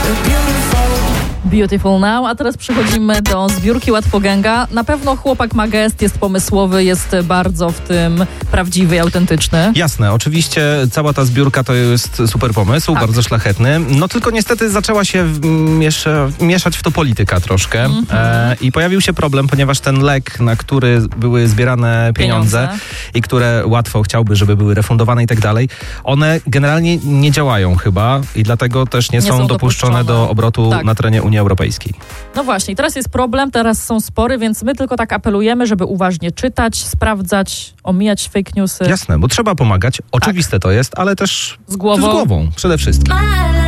Beautiful Now, a teraz przechodzimy do zbiórki Łatwoganga. Na pewno chłopak ma gest, jest pomysłowy, jest bardzo w tym prawdziwy i autentyczny. Jasne, oczywiście cała ta zbiórka to jest super pomysł, Tak. bardzo szlachetny. No tylko niestety zaczęła się mieszać w to polityka troszkę i pojawił się problem, ponieważ ten lek, na który były zbierane pieniądze i które łatwo chciałby, żeby były refundowane i tak dalej, one generalnie nie działają chyba i dlatego też nie są dopuszczone do obrotu na terenie Unii Europejskiej. No właśnie, teraz jest problem, teraz są spory, więc my tylko tak apelujemy, żeby uważnie czytać, sprawdzać, omijać fake newsy. Jasne, bo trzeba pomagać, oczywiste to jest, ale też Z głową. przede wszystkim.